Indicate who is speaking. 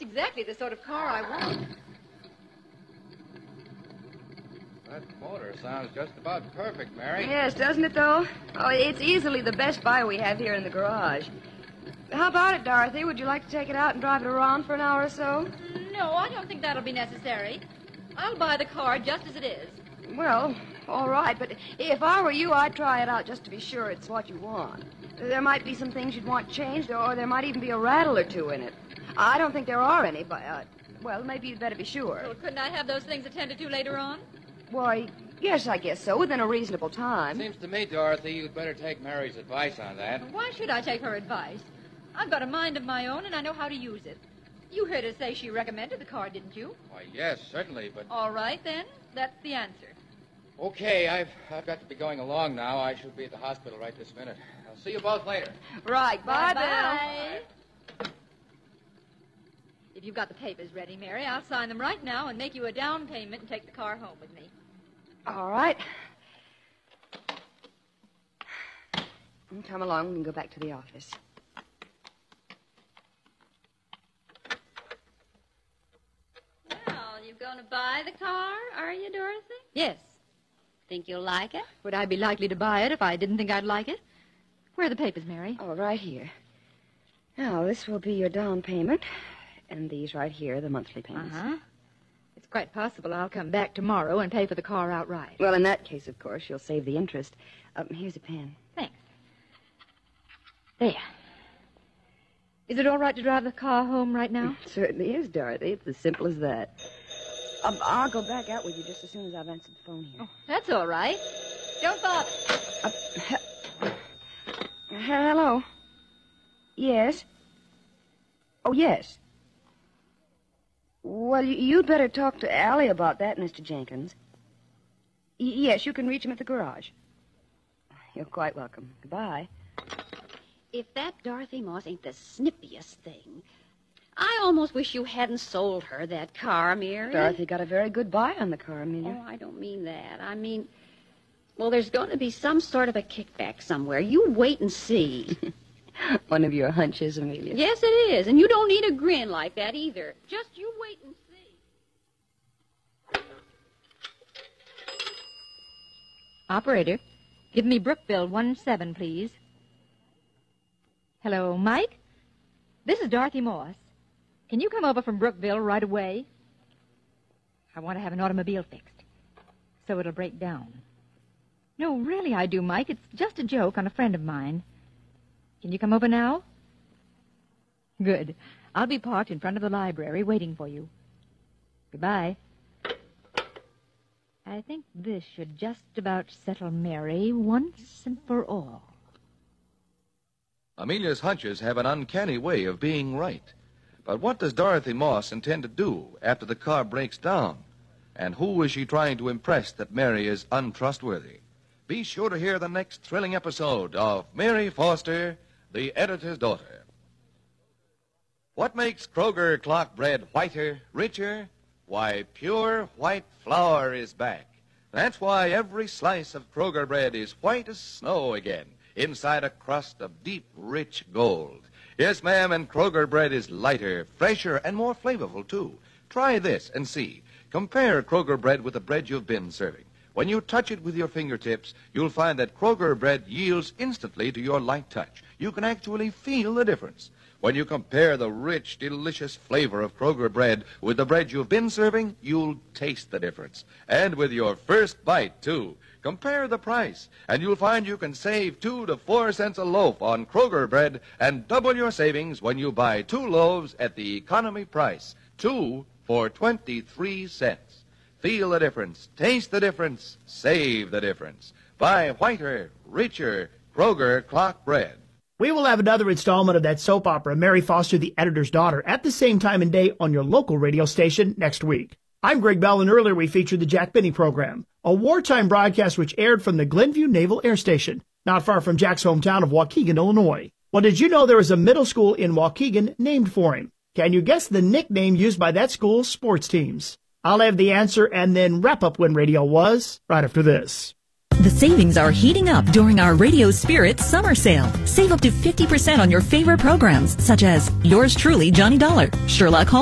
Speaker 1: just exactly the sort of car I want.
Speaker 2: That motor sounds just about perfect, Mary.
Speaker 3: Yes, doesn't it, though? Oh, it's easily the best buy we have here in the garage. How about it, Dorothy? Would you like to take it out and drive it around for an hour or so?
Speaker 1: No, I don't think that'll be necessary. I'll buy the car just as it is.
Speaker 3: Well, all right, but if I were you, I'd try it out just to be sure it's what you want. There might be some things you'd want changed, or there might even be a rattle or two in it. I don't think there are any, but, well, maybe you'd better be sure.
Speaker 1: Well, couldn't I have those things attended to later on?
Speaker 3: Why, yes, I guess so, within a reasonable time.
Speaker 2: Seems to me, Dorothy, you'd better take Mary's advice on that.
Speaker 1: Why should I take her advice? I've got a mind of my own, and I know how to use it. You heard her say she recommended the car, didn't you?
Speaker 2: Why, yes, certainly, but...
Speaker 1: All right, then. That's the answer.
Speaker 2: Okay, I've got to be going along now. I should be at the hospital right this minute. I'll see you both later.
Speaker 3: Right, bye, Bill.
Speaker 1: Bye. If you've got the papers ready, Mary, I'll sign them right now and make you a down payment and take the car home with me.
Speaker 3: All right. Come along, we can go back to the office.
Speaker 4: Well, you going to buy the car, are you, Dorothy?
Speaker 1: Yes.
Speaker 4: Think you'll like it?
Speaker 1: Would I be likely to buy it if I didn't think I'd like it? Where are the papers, Mary?
Speaker 3: Oh, right here. Now, this will be your down payment, and these right here, the monthly payments.
Speaker 1: Uh-huh. It's quite possible I'll come back tomorrow and pay for the car outright.
Speaker 3: Well, in that case, of course, you'll save the interest. Here's a pen.
Speaker 1: Thanks. There. Is it all right to drive the car home right now?
Speaker 3: It certainly is, Dorothy. It's as simple as that. I'll go back out with you just as soon as I've answered the phone here.
Speaker 1: Oh, that's all right. Don't bother.
Speaker 3: Hello? Yes? Oh, yes. Well, you'd better talk to Allie about that, Mr. Jenkins. Yes, you can reach him at the garage. You're quite welcome. Goodbye.
Speaker 4: If that Dorothy Moss ain't the snippiest thing. I almost wish you hadn't sold her that car, Mary.
Speaker 3: Dorothy got a very good buy on the car, Amelia.
Speaker 4: Oh, I don't mean that. I mean, well, there's going to be some sort of a kickback somewhere. You wait and see.
Speaker 3: One of your hunches, Amelia.
Speaker 4: Yes, it is. And you don't need a grin like that either. Just you wait and see.
Speaker 1: Operator, give me Brookville 17, please. Hello, Mike? This is Dorothy Moss. Can you come over from Brookville right away? I want to have an automobile fixed, so it'll break down. No, really I do, Mike. It's just a joke on a friend of mine. Can you come over now? Good. I'll be parked in front of the library waiting for you. Goodbye. I think this should just about settle Mary once and for all.
Speaker 5: Amelia's hunches have an uncanny way of being right. But what does Dorothy Moss intend to do after the car breaks down? And who is she trying to impress that Mary is untrustworthy? Be sure to hear the next thrilling episode of Mary Foster, the Editor's Daughter. What makes Kroger clock bread whiter, richer? Why, pure white flour is back. That's why every slice of Kroger bread is white as snow again, inside a crust of deep, rich gold. Yes, ma'am, and Kroger bread is lighter, fresher, and more flavorful, too. Try this and see. Compare Kroger bread with the bread you've been serving. When you touch it with your fingertips, you'll find that Kroger bread yields instantly to your light touch. You can actually feel the difference. When you compare the rich, delicious flavor of Kroger bread with the bread you've been serving, you'll taste the difference. And with your first bite, too. Compare the price, and you'll find you can save 2 to 4 cents a loaf on Kroger bread and double your savings when you buy 2 loaves at the economy price. 2 for 23 cents. Feel the difference, taste the difference, save the difference. Buy whiter, richer Kroger clock bread.
Speaker 6: We will have another installment of that soap opera, Mary Foster, the Editor's Daughter, at the same time and day on your local radio station next week. I'm Greg Bell, and earlier we featured the Jack Benny program, a wartime broadcast which aired from the Glenview Naval Air Station, not far from Jack's hometown of Waukegan, Illinois. Well, did you know there is a middle school in Waukegan named for him? Can you guess the nickname used by that school's sports teams? I'll have the answer and then wrap up when radio was right after this.
Speaker 7: The savings are heating up during our Radio Spirit summer sale. Save up to 50% on your favorite programs, such as Yours Truly, Johnny Dollar, Sherlock Holmes,